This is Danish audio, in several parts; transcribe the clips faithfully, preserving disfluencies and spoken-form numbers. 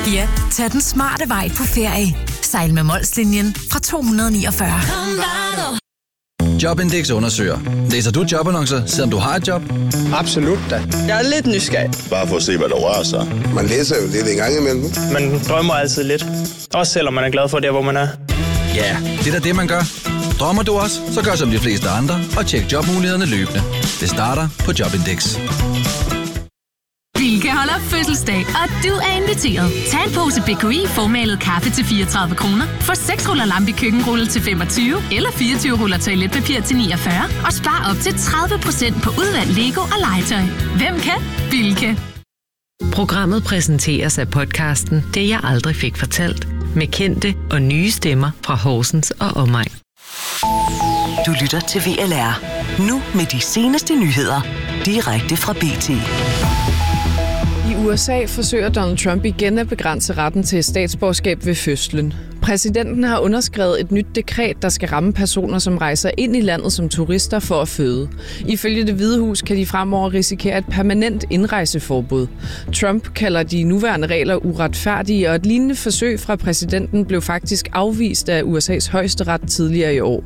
Ja, tag den smarte vej på ferie. Sejl med Molslinjen fra to hundrede niogfyrre. Jobindex undersøger. Læser du jobannoncer, selvom du har et job? Absolut da. Jeg er lidt nysgerrig. Bare for at se, hvad der rører sig. Man læser jo lidt en gang imellem. Man drømmer altid lidt. Også selvom man er glad for det, hvor man er. Ja, det er da det, man gør. Drømmer du også, så gør som de fleste andre og tjek jobmulighederne løbende. Det starter på Jobindex. Bilka holder fødselsdag, og du er inviteret. Tag en pose B K I formalet kaffe til fireogtredive kroner. Få seks ruller lampe køkkenrulle til femogtyve, eller fireogtyve ruller toiletpapir til niogfyrre. Og spar op til tredive procent på udvalgt Lego og legetøj. Hvem kan? Bilka. Programmet præsenteres af podcasten Det jeg aldrig fik fortalt. Med kendte og nye stemmer fra Horsens og omegn. Du lytter til V L R. Nu med de seneste nyheder. Direkte fra B T. I U S A forsøger Donald Trump igen at begrænse retten til statsborgerskab ved fødslen. Præsidenten har underskrevet et nyt dekret, der skal ramme personer, som rejser ind i landet som turister for at føde. Ifølge Det Hvide Hus kan de fremover risikere et permanent indrejseforbud. Trump kalder de nuværende regler uretfærdige, og et lignende forsøg fra præsidenten blev faktisk afvist af U S A's højesteret tidligere i år.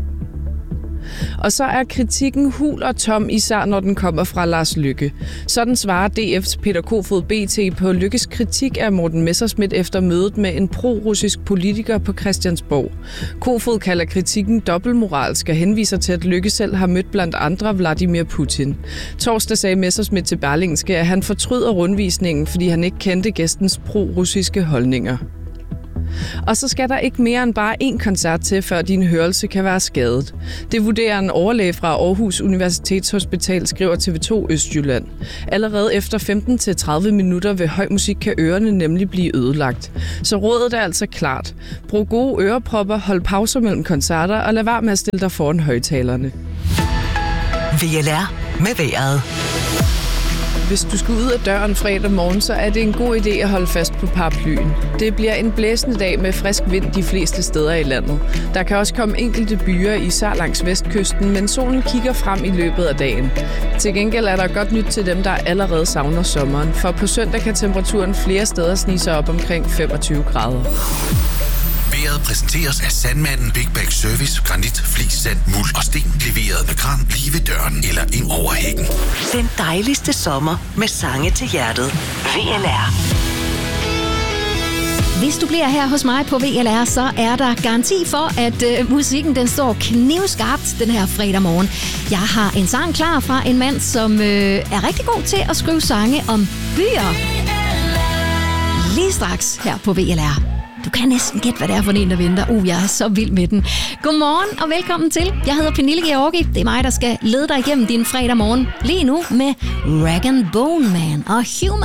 Og så er kritikken hul og tom, især når den kommer fra Lars Løkke. Sådan svarer D F's Peter Kofod B T på Løkkes kritik af Morten Messerschmidt efter mødet med en pro-russisk politiker på Christiansborg. Kofod kalder kritikken dobbeltmoralsk og henviser til, at Løkke selv har mødt blandt andre Vladimir Putin. Torsdag sagde Messerschmidt til Berlingske, at han fortryder rundvisningen, fordi han ikke kendte gæstens pro-russiske holdninger. Og så skal der ikke mere end bare én koncert til, før din hørelse kan være skadet. Det vurderer en overlæge fra Aarhus Universitetshospital, skriver T V to Østjylland. Allerede efter femten til tredive minutter ved høj musik kan ørerne nemlig blive ødelagt. Så rådet er altså klart. Brug gode ørepropper, hold pauser mellem koncerter og lad være med at stille dig foran højtalerne. V L R med vejret. Hvis du skal ud af døren fredag morgen, så er det en god idé at holde fast på paraplyen. Det bliver en blæsende dag med frisk vind de fleste steder i landet. Der kan også komme enkelte byer, især langs vestkysten, men solen kigger frem i løbet af dagen. Til gengæld er der godt nyt til dem, der allerede savner sommeren, for på søndag kan temperaturen flere steder snige sig op omkring femogtyve grader. Vejret præsenteres af Sandmanden Big Bag Service, granit, flis, sand, muld og sten. Leveret med kran lige ved døren eller ind over hækken. Den dejligste sommer med sange til hjertet. V L R. Hvis du bliver her hos mig på V L R, så er der garanti for, at øh, musikken den står knivskarpt den her fredag morgen. Jeg har en sang klar fra en mand, som øh, er rigtig god til at skrive sange om byer. Lige straks her på V L R. Du kan næsten gætte, hvad det er for en, der venter. Uh, jeg er så vild med den. Godmorgen og velkommen til. Jeg hedder Pernille Georgi. Det er mig, der skal lede dig igennem din fredag morgen. Lige nu med Rag and Bone Man og Human.